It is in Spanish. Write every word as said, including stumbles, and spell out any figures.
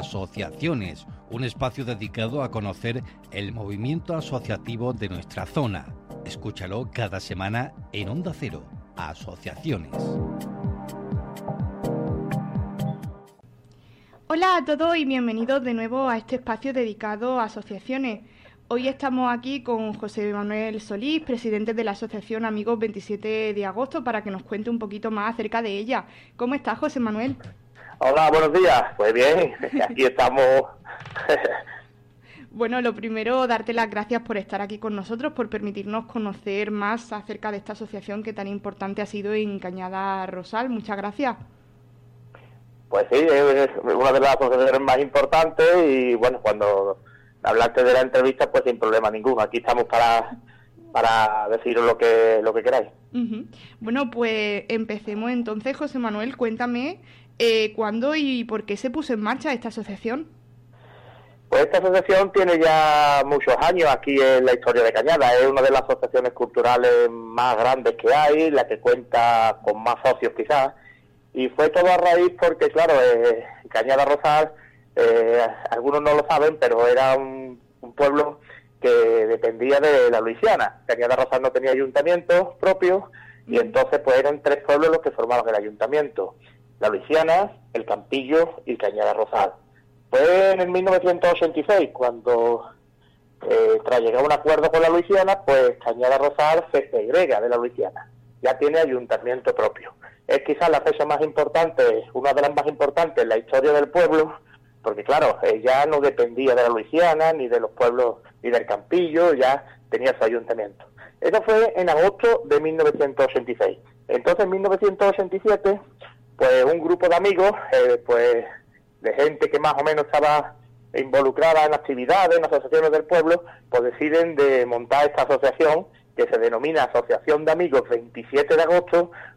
Asociaciones, un espacio dedicado a conocer el movimiento asociativo de nuestra zona. Escúchalo cada semana en Onda Cero. Asociaciones. Hola a todos y bienvenidos de nuevo a este espacio dedicado a asociaciones. Hoy estamos aquí con José Manuel Solís, presidente de la Asociación Amigos veintisiete de agosto, para que nos cuente un poquito más acerca de ella. ¿Cómo estás, José Manuel? Hola, buenos días. Pues bien, aquí estamos. Bueno, lo primero, darte las gracias por estar aquí con nosotros, por permitirnos conocer más acerca de esta asociación que tan importante ha sido en Cañada Rosal. Muchas gracias. Pues sí, es una de las asociaciones más importantes y bueno, cuando hablaste de la entrevista, pues sin problema ninguno. Aquí estamos para, para deciros lo que, lo que queráis. Uh-huh. Bueno, pues empecemos entonces, José Manuel. Cuéntame eh, cuándo y por qué se puso en marcha esta asociación. Pues esta asociación tiene ya muchos años aquí en la historia de Cañada. Es una de las asociaciones culturales más grandes que hay, la que cuenta con más socios quizás. Y fue todo a raíz porque, claro, eh, Cañada Rosal, eh, algunos no lo saben, pero era un, un pueblo que dependía de la Luisiana. Cañada Rosal no tenía ayuntamiento propio y entonces pues eran tres pueblos los que formaban el ayuntamiento. La Luisiana, el Campillo y Cañada Rosal. Fue en el mil novecientos ochenta y seis cuando, eh, tras llegar a un acuerdo con la Luisiana, pues Cañada Rosal se segrega de la Luisiana. Ya tiene ayuntamiento propio. Es quizás la fecha más importante, una de las más importantes en la historia del pueblo, porque claro, eh, ya no dependía de la Luisiana, ni de los pueblos, ni del Campillo, ya tenía su ayuntamiento. Eso fue en agosto de mil novecientos ochenta y seis. Entonces, en mil novecientos ochenta y siete, pues un grupo de amigos, eh, pues de gente que más o menos estaba involucrada en actividades, en asociaciones del pueblo, pues deciden de montar esta asociación, que se denomina Asociación de Amigos veintisiete de agosto,